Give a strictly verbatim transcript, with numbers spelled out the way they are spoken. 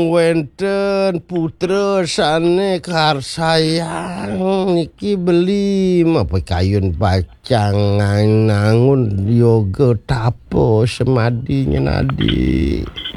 Wenten putra sane kar sayang niki beli apa kayun bacang nangun yoga tapo semadinya nadi.